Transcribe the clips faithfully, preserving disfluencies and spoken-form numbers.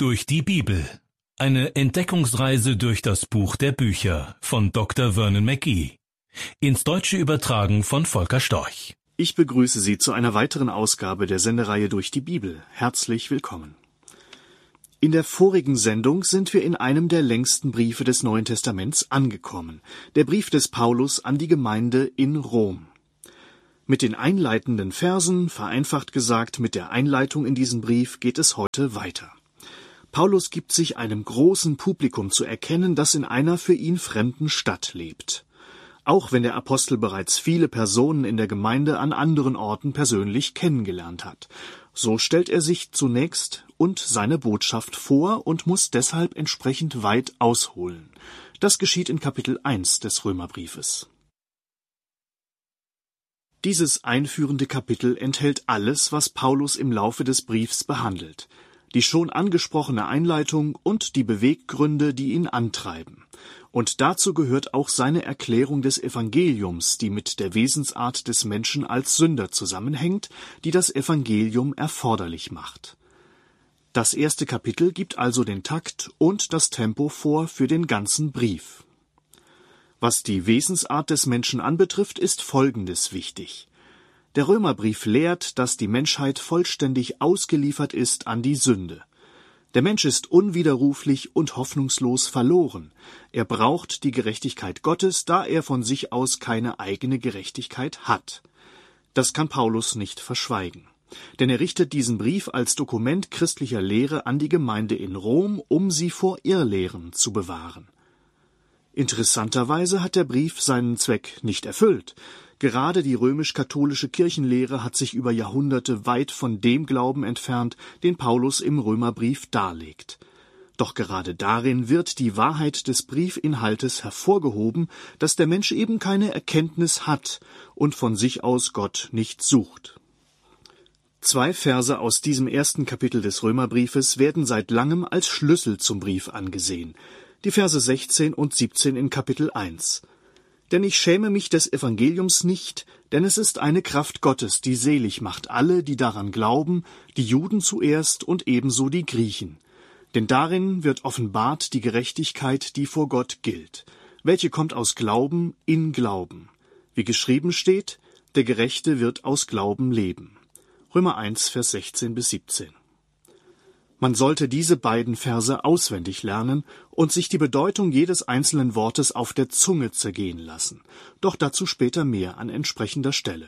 Durch die Bibel. Eine Entdeckungsreise durch das Buch der Bücher von Doktor Vernon McGee. Ins Deutsche übertragen von Volker Storch. Ich begrüße Sie zu einer weiteren Ausgabe der Sendereihe Durch die Bibel. Herzlich willkommen. In der vorigen Sendung sind wir in einem der längsten Briefe des Neuen Testaments angekommen. Der Brief des Paulus an die Gemeinde in Rom. Mit den einleitenden Versen, vereinfacht gesagt mit der Einleitung in diesen Brief, geht es heute weiter. Paulus gibt sich einem großen Publikum zu erkennen, das in einer für ihn fremden Stadt lebt. Auch wenn der Apostel bereits viele Personen in der Gemeinde an anderen Orten persönlich kennengelernt hat. So stellt er sich zunächst und seine Botschaft vor und muss deshalb entsprechend weit ausholen. Das geschieht in Kapitel eins des Römerbriefes. Dieses einführende Kapitel enthält alles, was Paulus im Laufe des Briefs behandelt. Die schon angesprochene Einleitung und die Beweggründe, die ihn antreiben. Und dazu gehört auch seine Erklärung des Evangeliums, die mit der Wesensart des Menschen als Sünder zusammenhängt, die das Evangelium erforderlich macht. Das erste Kapitel gibt also den Takt und das Tempo vor für den ganzen Brief. Was die Wesensart des Menschen anbetrifft, ist Folgendes wichtig. Der Römerbrief lehrt, dass die Menschheit vollständig ausgeliefert ist an die Sünde. Der Mensch ist unwiderruflich und hoffnungslos verloren. Er braucht die Gerechtigkeit Gottes, da er von sich aus keine eigene Gerechtigkeit hat. Das kann Paulus nicht verschweigen. Denn er richtet diesen Brief als Dokument christlicher Lehre an die Gemeinde in Rom, um sie vor Irrlehren zu bewahren. Interessanterweise hat der Brief seinen Zweck nicht erfüllt. Gerade die römisch-katholische Kirchenlehre hat sich über Jahrhunderte weit von dem Glauben entfernt, den Paulus im Römerbrief darlegt. Doch gerade darin wird die Wahrheit des Briefinhaltes hervorgehoben, dass der Mensch eben keine Erkenntnis hat und von sich aus Gott nicht sucht. Zwei Verse aus diesem ersten Kapitel des Römerbriefes werden seit langem als Schlüssel zum Brief angesehen. Die Verse sechzehn und siebzehn in Kapitel eins. Denn ich schäme mich des Evangeliums nicht, denn es ist eine Kraft Gottes, die selig macht alle, die daran glauben, die Juden zuerst und ebenso die Griechen. Denn darin wird offenbart die Gerechtigkeit, die vor Gott gilt, welche kommt aus Glauben in Glauben. Wie geschrieben steht, der Gerechte wird aus Glauben leben. Römer eins, Vers sechzehn bis siebzehn. Man sollte diese beiden Verse auswendig lernen und sich die Bedeutung jedes einzelnen Wortes auf der Zunge zergehen lassen. Doch dazu später mehr an entsprechender Stelle.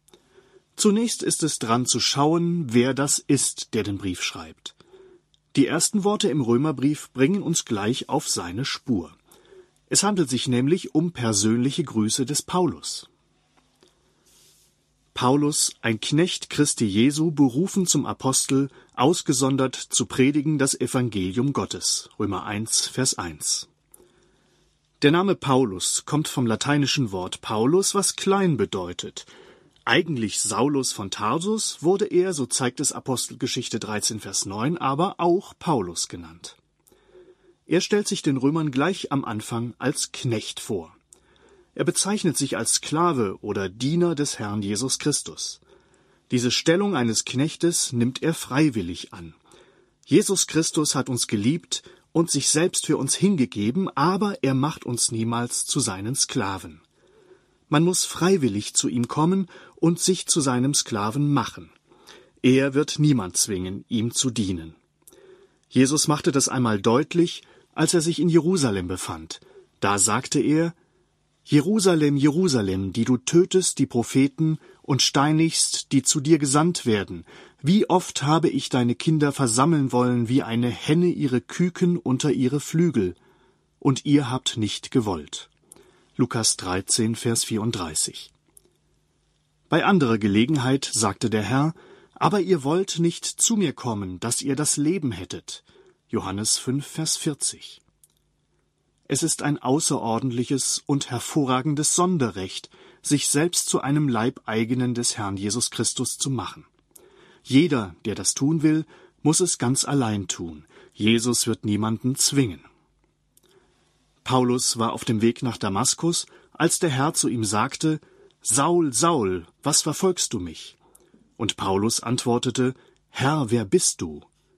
Zunächst ist es dran zu schauen, wer das ist, der den Brief schreibt. Die ersten Worte im Römerbrief bringen uns gleich auf seine Spur. Es handelt sich nämlich um persönliche Grüße des Paulus. Paulus, ein Knecht Christi Jesu, berufen zum Apostel, ausgesondert zu predigen das Evangelium Gottes. Römer eins, Vers eins. Der Name Paulus kommt vom lateinischen Wort Paulus, was klein bedeutet. Eigentlich Saulus von Tarsus wurde er, so zeigt es Apostelgeschichte dreizehn, Vers neun, aber auch Paulus genannt. Er stellt sich den Römern gleich am Anfang als Knecht vor. Er bezeichnet sich als Sklave oder Diener des Herrn Jesus Christus. Diese Stellung eines Knechtes nimmt er freiwillig an. Jesus Christus hat uns geliebt und sich selbst für uns hingegeben, aber er macht uns niemals zu seinen Sklaven. Man muss freiwillig zu ihm kommen und sich zu seinem Sklaven machen. Er wird niemand zwingen, ihm zu dienen. Jesus machte das einmal deutlich, als er sich in Jerusalem befand. Da sagte er: Jerusalem, Jerusalem, die du tötest die Propheten und steinigst, die zu dir gesandt werden. Wie oft habe ich deine Kinder versammeln wollen, wie eine Henne ihre Küken unter ihre Flügel, und ihr habt nicht gewollt. Lukas dreizehn, Vers vierunddreißig. Bei anderer Gelegenheit sagte der Herr: Aber ihr wollt nicht zu mir kommen, dass ihr das Leben hättet. Johannes fünf, Vers vierzig. Es ist ein außerordentliches und hervorragendes Sonderrecht, sich selbst zu einem Leibeigenen des Herrn Jesus Christus zu machen. Jeder, der das tun will, muss es ganz allein tun. Jesus wird niemanden zwingen. Paulus war auf dem Weg nach Damaskus, als der Herr zu ihm sagte: Saul, Saul, was verfolgst du mich? Und Paulus antwortete: Herr, wer bist du?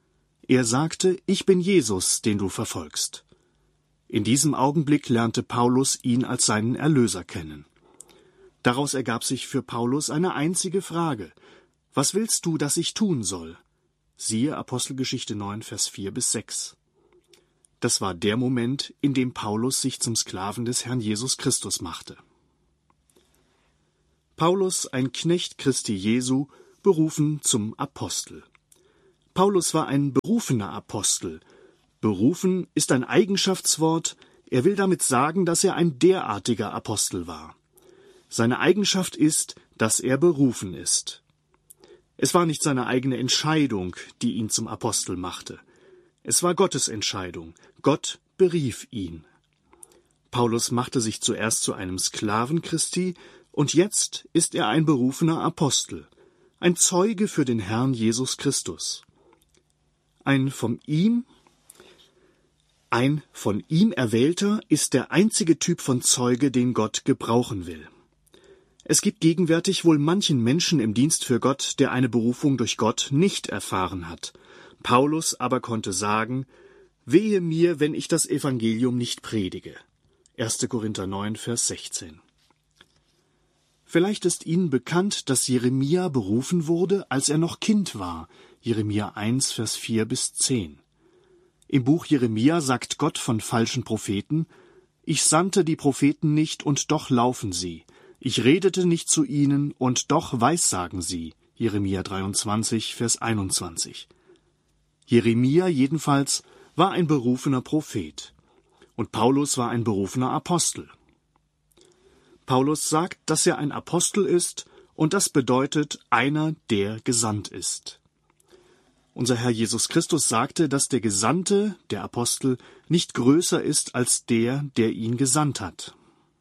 Er sagte, ich bin Jesus, den du verfolgst. In diesem Augenblick lernte Paulus ihn als seinen Erlöser kennen. Daraus ergab sich für Paulus eine einzige Frage: Was willst du, dass ich tun soll? Siehe Apostelgeschichte neun, Vers vier bis sechs. Das war der Moment, in dem Paulus sich zum Sklaven des Herrn Jesus Christus machte. Paulus, ein Knecht Christi Jesu, berufen zum Apostel. Paulus war ein berufener Apostel. Berufen ist ein Eigenschaftswort. Er will damit sagen, dass er ein derartiger Apostel war. Seine Eigenschaft ist, dass er berufen ist. Es war nicht seine eigene Entscheidung, die ihn zum Apostel machte. Es war Gottes Entscheidung. Gott berief ihn. Paulus machte sich zuerst zu einem Sklaven Christi, und jetzt ist er ein berufener Apostel, ein Zeuge für den Herrn Jesus Christus. Ein von ihm, ein von ihm Erwählter ist der einzige Typ von Zeuge, den Gott gebrauchen will. Es gibt gegenwärtig wohl manchen Menschen im Dienst für Gott, der eine Berufung durch Gott nicht erfahren hat. Paulus aber konnte sagen: Wehe mir, wenn ich das Evangelium nicht predige. erster Korinther neun, Vers sechzehn. Vielleicht ist Ihnen bekannt, dass Jeremia berufen wurde, als er noch Kind war. Jeremia eins, Vers vier bis zehn. Im Buch Jeremia sagt Gott von falschen Propheten: Ich sandte die Propheten nicht, und doch laufen sie. Ich redete nicht zu ihnen, und doch weissagen sie. Jeremia dreiundzwanzig, Vers einundzwanzig. Jeremia jedenfalls war ein berufener Prophet. Und Paulus war ein berufener Apostel. Paulus sagt, dass er ein Apostel ist, und das bedeutet einer, der gesandt ist. Unser Herr Jesus Christus sagte, dass der Gesandte, der Apostel, nicht größer ist als der, der ihn gesandt hat.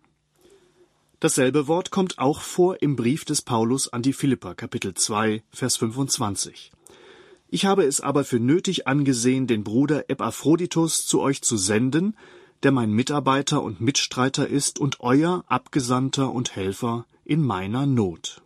Dasselbe Wort kommt auch vor im Brief des Paulus an die Philipper, Kapitel zwei, Vers fünfundzwanzig. Ich habe es aber für nötig angesehen, den Bruder Epaphroditus zu euch zu senden, der mein Mitarbeiter und Mitstreiter ist und euer Abgesandter und Helfer in meiner Not.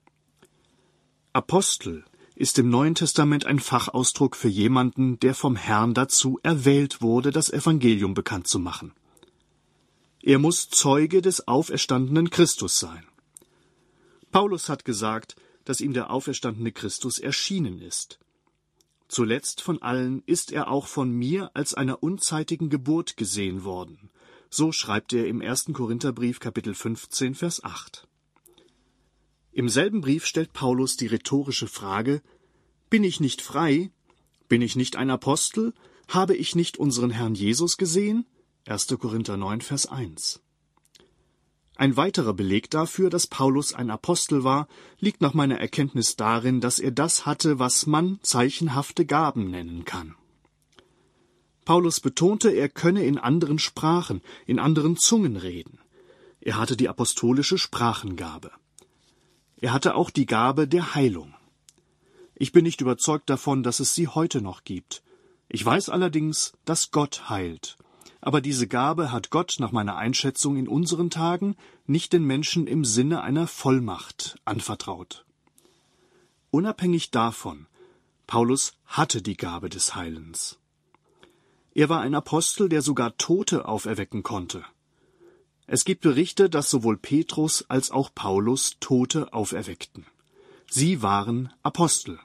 Apostel ist im Neuen Testament ein Fachausdruck für jemanden, der vom Herrn dazu erwählt wurde, das Evangelium bekannt zu machen. Er muss Zeuge des auferstandenen Christus sein. Paulus hat gesagt, dass ihm der auferstandene Christus erschienen ist. Zuletzt von allen ist er auch von mir als einer unzeitigen Geburt gesehen worden. So schreibt er im ersten Korintherbrief, Kapitel fünfzehn, Vers acht. Im selben Brief stellt Paulus die rhetorische Frage: Bin ich nicht frei? Bin ich nicht ein Apostel? Habe ich nicht unseren Herrn Jesus gesehen? erster Korinther neun, Vers eins. Ein weiterer Beleg dafür, dass Paulus ein Apostel war, liegt nach meiner Erkenntnis darin, dass er das hatte, was man zeichenhafte Gaben nennen kann. Paulus betonte, er könne in anderen Sprachen, in anderen Zungen reden. Er hatte die apostolische Sprachengabe. Er hatte auch die Gabe der Heilung. Ich bin nicht überzeugt davon, dass es sie heute noch gibt. Ich weiß allerdings, dass Gott heilt. Aber diese Gabe hat Gott nach meiner Einschätzung in unseren Tagen nicht den Menschen im Sinne einer Vollmacht anvertraut. Unabhängig davon, Paulus hatte die Gabe des Heilens. Er war ein Apostel, der sogar Tote auferwecken konnte. Es gibt Berichte, dass sowohl Petrus als auch Paulus Tote auferweckten. Sie waren Apostel.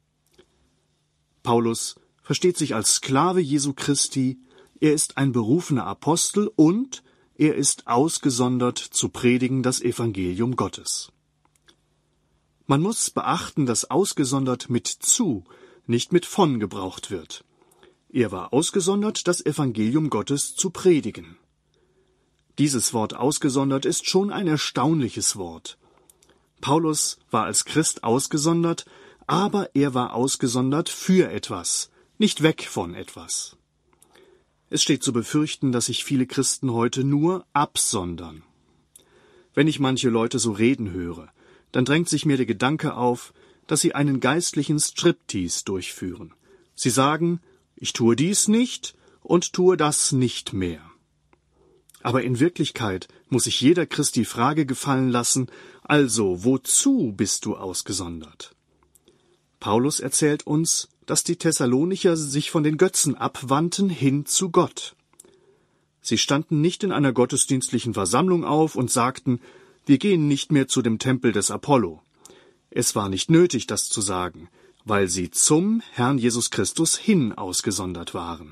Paulus versteht sich als Sklave Jesu Christi. Er ist ein berufener Apostel und er ist ausgesondert zu predigen das Evangelium Gottes. Man muss beachten, dass ausgesondert mit zu, nicht mit von gebraucht wird. Er war ausgesondert, das Evangelium Gottes zu predigen. Dieses Wort ausgesondert ist schon ein erstaunliches Wort. Paulus war als Christ ausgesondert, aber er war ausgesondert für etwas, nicht weg von etwas. Es steht zu befürchten, dass sich viele Christen heute nur absondern. Wenn ich manche Leute so reden höre, dann drängt sich mir der Gedanke auf, dass sie einen geistlichen Striptease durchführen. Sie sagen, ich tue dies nicht und tue das nicht mehr. Aber in Wirklichkeit muss sich jeder Christ die Frage gefallen lassen, also wozu bist du ausgesondert? Paulus erzählt uns, dass die Thessalonicher sich von den Götzen abwandten hin zu Gott. Sie standen nicht in einer gottesdienstlichen Versammlung auf und sagten, wir gehen nicht mehr zu dem Tempel des Apollo. Es war nicht nötig, das zu sagen, weil sie zum Herrn Jesus Christus hin ausgesondert waren.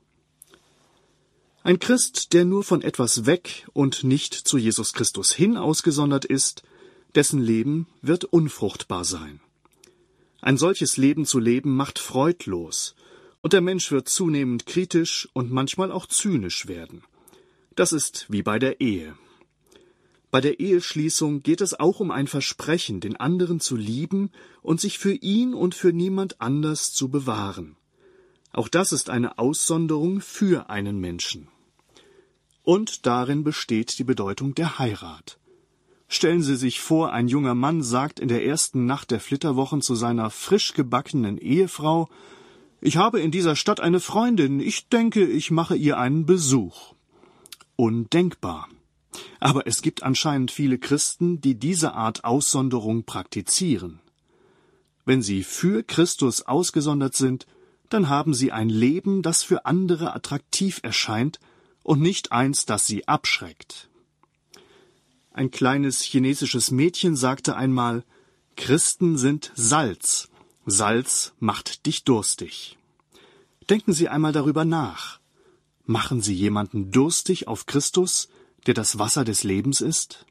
Ein Christ, der nur von etwas weg und nicht zu Jesus Christus hin ausgesondert ist, dessen Leben wird unfruchtbar sein. Ein solches Leben zu leben macht freudlos, und der Mensch wird zunehmend kritisch und manchmal auch zynisch werden. Das ist wie bei der Ehe. Bei der Eheschließung geht es auch um ein Versprechen, den anderen zu lieben und sich für ihn und für niemand anders zu bewahren. Auch das ist eine Aussonderung für einen Menschen. Und darin besteht die Bedeutung der Heirat. Stellen Sie sich vor, ein junger Mann sagt in der ersten Nacht der Flitterwochen zu seiner frisch gebackenen Ehefrau, »Ich habe in dieser Stadt eine Freundin, ich denke, ich mache ihr einen Besuch.« Undenkbar. Aber es gibt anscheinend viele Christen, die diese Art Aussonderung praktizieren. Wenn sie für Christus ausgesondert sind, dann haben sie ein Leben, das für andere attraktiv erscheint und nicht eins, das sie abschreckt. Ein kleines chinesisches Mädchen sagte einmal, Christen sind Salz, Salz macht dich durstig. Denken Sie einmal darüber nach. Machen Sie jemanden durstig auf Christus, der das Wasser des Lebens ist?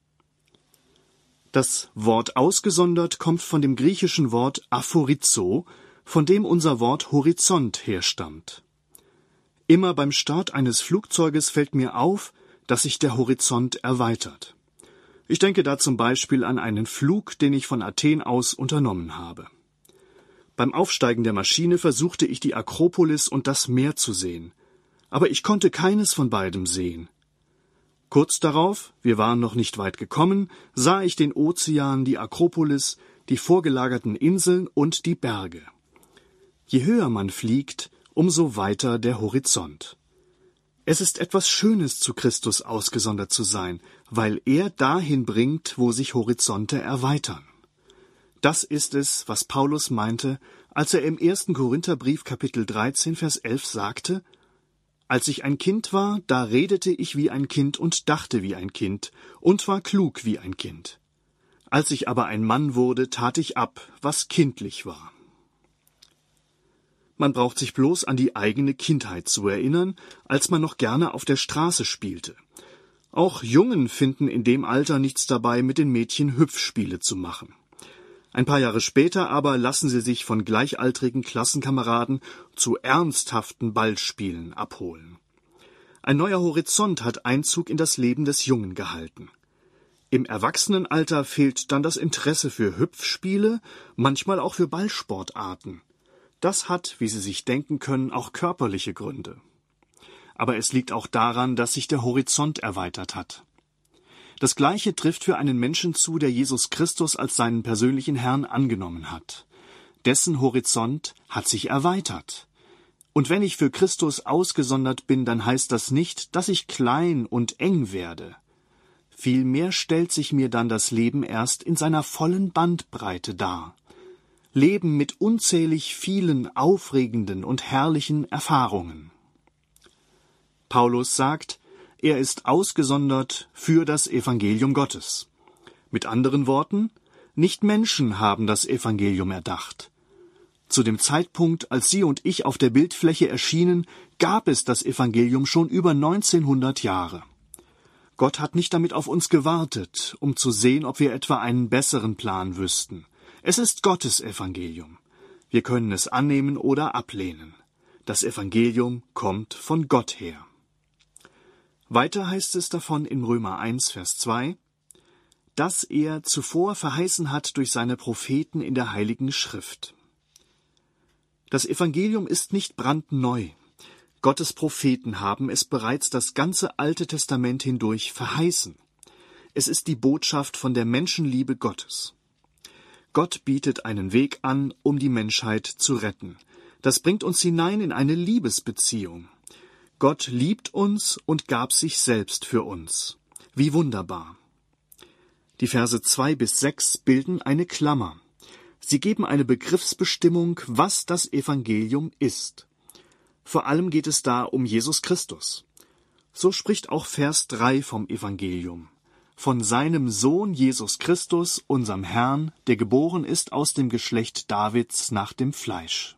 Das Wort ausgesondert kommt von dem griechischen Wort aphorizo, von dem unser Wort Horizont herstammt. Immer beim Start eines Flugzeuges fällt mir auf, dass sich der Horizont erweitert. Ich denke da zum Beispiel an einen Flug, den ich von Athen aus unternommen habe. Beim Aufsteigen der Maschine versuchte ich die Akropolis und das Meer zu sehen, aber ich konnte keines von beidem sehen. Kurz darauf, wir waren noch nicht weit gekommen, sah ich den Ozean, die Akropolis, die vorgelagerten Inseln und die Berge. Je höher man fliegt, umso weiter der Horizont. Es ist etwas Schönes, zu Christus ausgesondert zu sein, weil er dahin bringt, wo sich Horizonte erweitern. Das ist es, was Paulus meinte, als er im ersten Korintherbrief Kapitel dreizehn, Vers elf sagte, »Als ich ein Kind war, da redete ich wie ein Kind und dachte wie ein Kind und war klug wie ein Kind. Als ich aber ein Mann wurde, tat ich ab, was kindlich war.« Man braucht sich bloß an die eigene Kindheit zu erinnern, als man noch gerne auf der Straße spielte. Auch Jungen finden in dem Alter nichts dabei, mit den Mädchen Hüpfspiele zu machen. Ein paar Jahre später aber lassen sie sich von gleichaltrigen Klassenkameraden zu ernsthaften Ballspielen abholen. Ein neuer Horizont hat Einzug in das Leben des Jungen gehalten. Im Erwachsenenalter fehlt dann das Interesse für Hüpfspiele, manchmal auch für Ballsportarten. Das hat, wie Sie sich denken können, auch körperliche Gründe. Aber es liegt auch daran, dass sich der Horizont erweitert hat. Das Gleiche trifft für einen Menschen zu, der Jesus Christus als seinen persönlichen Herrn angenommen hat. Dessen Horizont hat sich erweitert. Und wenn ich für Christus ausgesondert bin, dann heißt das nicht, dass ich klein und eng werde. Vielmehr stellt sich mir dann das Leben erst in seiner vollen Bandbreite dar. Leben mit unzählig vielen aufregenden und herrlichen Erfahrungen. Paulus sagt, er ist ausgesondert für das Evangelium Gottes. Mit anderen Worten, nicht Menschen haben das Evangelium erdacht. Zu dem Zeitpunkt, als Sie und ich auf der Bildfläche erschienen, gab es das Evangelium schon über neunzehnhundert Jahre. Gott hat nicht damit auf uns gewartet, um zu sehen, ob wir etwa einen besseren Plan wüssten. Es ist Gottes Evangelium. Wir können es annehmen oder ablehnen. Das Evangelium kommt von Gott her. Weiter heißt es davon in Römer eins, Vers zwei, dass er zuvor verheißen hat durch seine Propheten in der Heiligen Schrift. Das Evangelium ist nicht brandneu. Gottes Propheten haben es bereits das ganze Alte Testament hindurch verheißen. Es ist die Botschaft von der Menschenliebe Gottes. Gott bietet einen Weg an, um die Menschheit zu retten. Das bringt uns hinein in eine Liebesbeziehung. Gott liebt uns und gab sich selbst für uns. Wie wunderbar. Die Verse zwei bis sechs bilden eine Klammer. Sie geben eine Begriffsbestimmung, was das Evangelium ist. Vor allem geht es da um Jesus Christus. So spricht auch Vers drei vom Evangelium. Von seinem Sohn Jesus Christus, unserem Herrn, der geboren ist aus dem Geschlecht Davids nach dem Fleisch.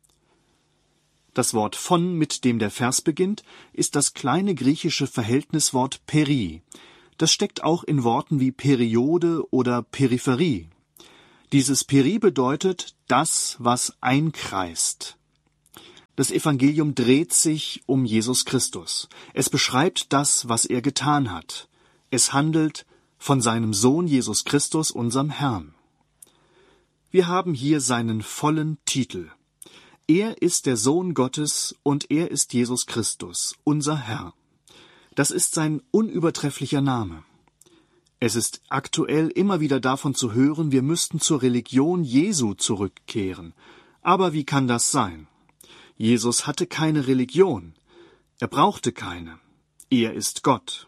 Das Wort von, mit dem der Vers beginnt, ist das kleine griechische Verhältniswort peri. Das steckt auch in Worten wie Periode oder Peripherie. Dieses peri bedeutet das, was einkreist. Das Evangelium dreht sich um Jesus Christus. Es beschreibt das, was er getan hat. Es handelt von seinem Sohn Jesus Christus, unserem Herrn. Wir haben hier seinen vollen Titel. Er ist der Sohn Gottes und er ist Jesus Christus, unser Herr. Das ist sein unübertrefflicher Name. Es ist aktuell immer wieder davon zu hören, wir müssten zur Religion Jesu zurückkehren. Aber wie kann das sein? Jesus hatte keine Religion. Er brauchte keine. Er ist Gott.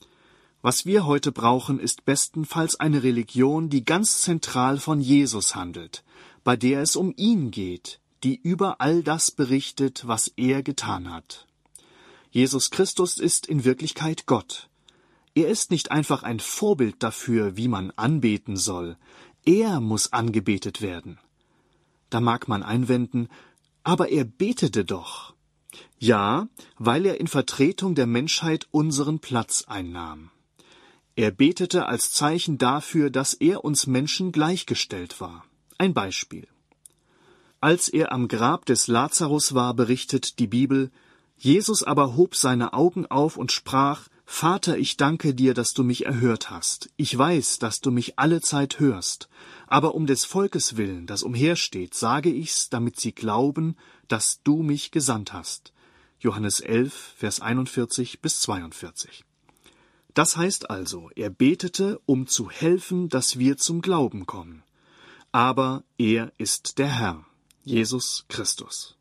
Was wir heute brauchen, ist bestenfalls eine Religion, die ganz zentral von Jesus handelt, bei der es um ihn geht, die über all das berichtet, was er getan hat. Jesus Christus ist in Wirklichkeit Gott. Er ist nicht einfach ein Vorbild dafür, wie man anbeten soll. Er muss angebetet werden. Da mag man einwenden, aber er betete doch. Ja, weil er in Vertretung der Menschheit unseren Platz einnahm. Er betete als Zeichen dafür, dass er uns Menschen gleichgestellt war. Ein Beispiel. Als er am Grab des Lazarus war, berichtet die Bibel, Jesus aber hob seine Augen auf und sprach, Vater, ich danke dir, dass du mich erhört hast. Ich weiß, dass du mich allezeit hörst. Aber um des Volkes willen, das umhersteht, sage ich's, damit sie glauben, dass du mich gesandt hast. Johannes elf, Vers einundvierzig bis zweiundvierzig. Das heißt also, er betete, um zu helfen, dass wir zum Glauben kommen. Aber er ist der Herr, Jesus Christus.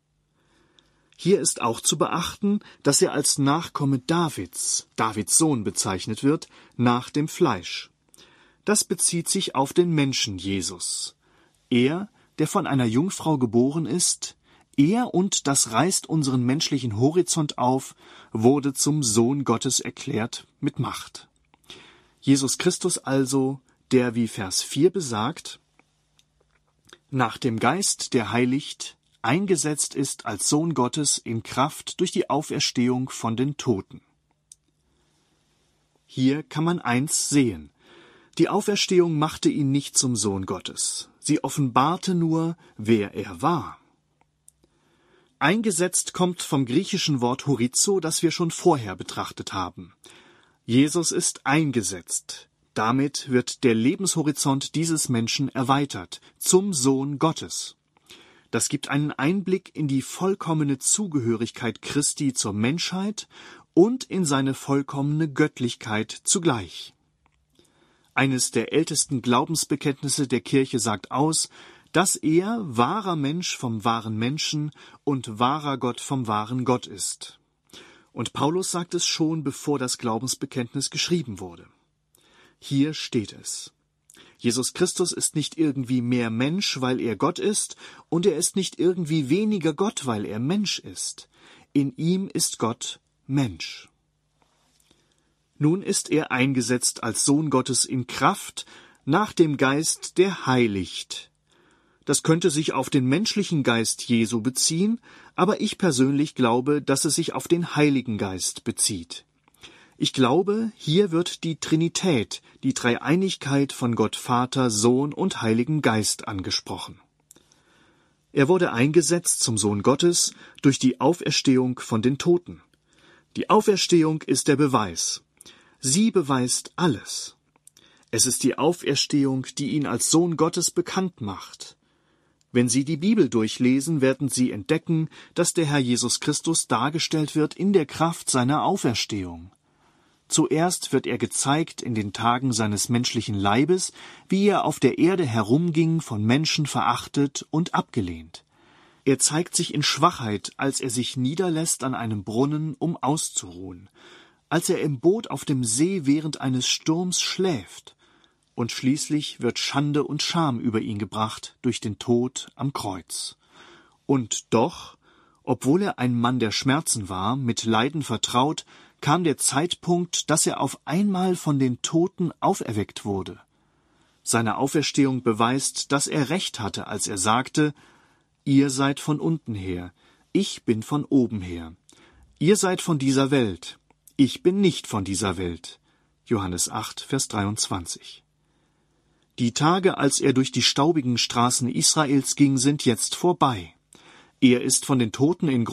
Hier ist auch zu beachten, dass er als Nachkomme Davids, Davids Sohn bezeichnet wird, nach dem Fleisch. Das bezieht sich auf den Menschen Jesus. Er, der von einer Jungfrau geboren ist, er und das reißt unseren menschlichen Horizont auf, wurde zum Sohn Gottes erklärt mit Macht. Jesus Christus also, der wie Vers vier besagt, nach dem Geist, der heiligt, eingesetzt ist als Sohn Gottes in Kraft durch die Auferstehung von den Toten. Hier kann man eins sehen. Die Auferstehung machte ihn nicht zum Sohn Gottes. Sie offenbarte nur, wer er war. Eingesetzt kommt vom griechischen Wort horizo, das wir schon vorher betrachtet haben. Jesus ist eingesetzt. Damit wird der Lebenshorizont dieses Menschen erweitert, zum Sohn Gottes. Das gibt einen Einblick in die vollkommene Zugehörigkeit Christi zur Menschheit und in seine vollkommene Göttlichkeit zugleich. Eines der ältesten Glaubensbekenntnisse der Kirche sagt aus, dass er wahrer Mensch vom wahren Menschen und wahrer Gott vom wahren Gott ist. Und Paulus sagt es schon, bevor das Glaubensbekenntnis geschrieben wurde. Hier steht es. Jesus Christus ist nicht irgendwie mehr Mensch, weil er Gott ist, und er ist nicht irgendwie weniger Gott, weil er Mensch ist. In ihm ist Gott Mensch. Nun ist er eingesetzt als Sohn Gottes in Kraft, nach dem Geist, der heiligt. Das könnte sich auf den menschlichen Geist Jesu beziehen, aber ich persönlich glaube, dass es sich auf den Heiligen Geist bezieht. Ich glaube, hier wird die Trinität, die Dreieinigkeit von Gott Vater, Sohn und Heiligen Geist angesprochen. Er wurde eingesetzt zum Sohn Gottes durch die Auferstehung von den Toten. Die Auferstehung ist der Beweis. Sie beweist alles. Es ist die Auferstehung, die ihn als Sohn Gottes bekannt macht. Wenn Sie die Bibel durchlesen, werden Sie entdecken, dass der Herr Jesus Christus dargestellt wird in der Kraft seiner Auferstehung. Zuerst wird er gezeigt in den Tagen seines menschlichen Leibes, wie er auf der Erde herumging, von Menschen verachtet und abgelehnt. Er zeigt sich in Schwachheit, als er sich niederlässt an einem Brunnen, um auszuruhen, als er im Boot auf dem See während eines Sturms schläft, und schließlich wird Schande und Scham über ihn gebracht durch den Tod am Kreuz. Und doch, obwohl er ein Mann der Schmerzen war, mit Leiden vertraut, kam der Zeitpunkt, dass er auf einmal von den Toten auferweckt wurde. Seine Auferstehung beweist, dass er Recht hatte, als er sagte: Ihr seid von unten her, ich bin von oben her. Ihr seid von dieser Welt, ich bin nicht von dieser Welt. Johannes acht, Vers dreiundzwanzig. Die Tage, als er durch die staubigen Straßen Israels ging, sind jetzt vorbei. Er ist von den Toten in